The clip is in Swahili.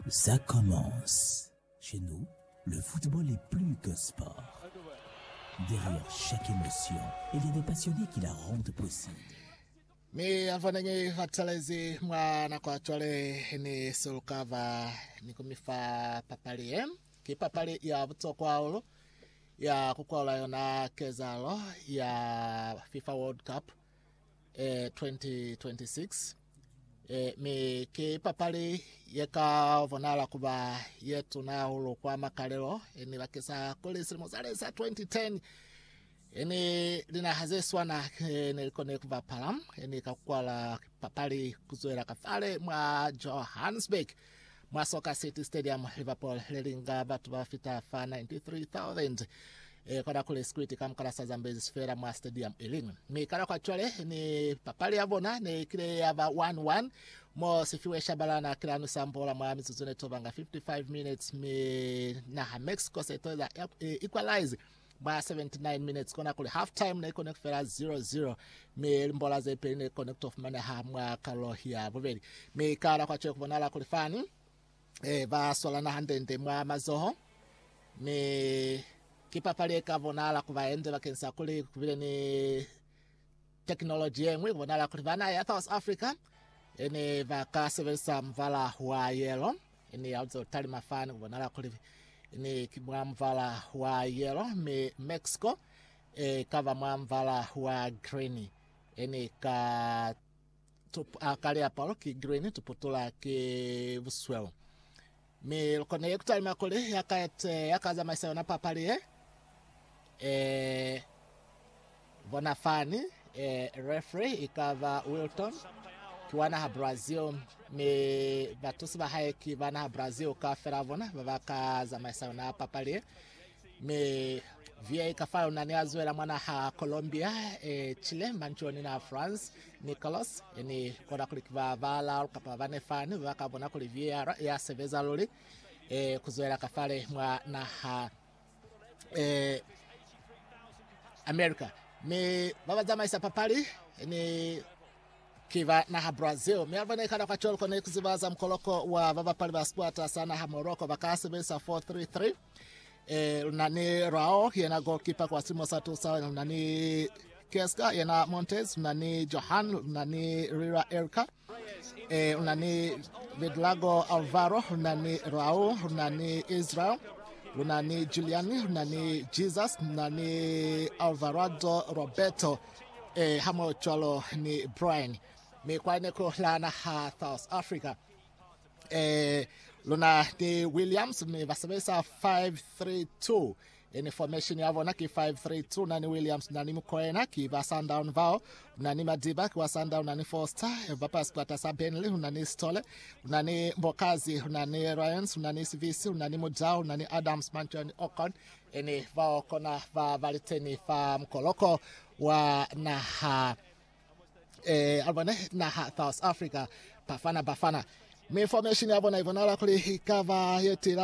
Ça commence. Chez nous, le football est plus que sport. Derrière chaque émotion, il y a des passionnés qui la rendent possible. Mi alfanenye fatalezi mwana kwa chole ni sulukava ni kumifa papali ki papali ya butoko aulo ya kukola yona kezalo ya FIFA World Cup 2026 mi ki papali yeka vonala kuba yetu na ulo kwa makalelo ni bakesa kolisi mozalesa 2010 eni lina hazeswa na nelikone kuva palam eni kakwala papali kuzoera kafale mwa Johannesburg mwa Soccer City Stadium Liverpool lelinga batu bafita fa 93,000 kwa kule script kamkala Sazambezi Sfera mwa stadium eling mikala kwa chole ni papali yabona ni kile yaba 1-1 mo sifiwe shabalana kila nusambola mwa mizuzune tobanga 55 minutes mi na Mexico setoza equalize by 79 minutes kona kule half time na connect fera 0-0 me mbola ze pene connect of mana ha mwa kalo ya bobedi me kara kwa cheko bonala kule fani ba sola na handende mwa mazoho me kipa pale ka bonala kuva ende bakensa kule kubile ni technology yemwe bonala kule bana ya South Africa ene vaka sevesa mvala wa yellow ene auto tali mafani bonala kule ni mwamvala wa yellow me Mexico kava mwamvala wa green ene ka akali apalo ki green tuputula ki buswell me lokone yekutali makole yakaza maisa na papali bonafani referee ikava Wilton kiwana ha Brazil me batusi bahaye kivana ha Brazil ka feravona babaka za maisa na papali me via kafala unani azuela mwana ha Colombia Chile manchoni na France Nicolas ni kona kulikiva vala kapavane fani bakabona kuli via ya seveza loli kuzoela kafale mwa na ha America me baba za maisa papali ni kiva na ha Brazil me avane kana kwa cholo kone kuzibaza mkoloko wa baba pali basquata sana ha Morocco bakase besa 4-3-3 nani Rao yana goalkeeper kwa Simo Sato sawa nani Keska yana Montes nani Johan nani Rira Erka nani Vidlago Alvaro nani Rao nani Israel nani Giuliani nani Jesus nani Alvarado Roberto hamo cholo ni Brian me kwa neko lana ha South Africa luna ni Williams me basabesa 5-3-2 in formation yavo naki 5-3-2 nani Williams nani Mukoena ki ba Sundown Vao nani Madiba kwa Sundown nani Foster bapa squata sa Benley nani Stole nani Mbokazi nani Ryans nani Sivisi nani Mujao nani Adams Manchoni Ocon eni vao kona va valiteni fa mkoloko wa naha albane naha South Africa bafana me information yavo na ivonala kuli hikava yetira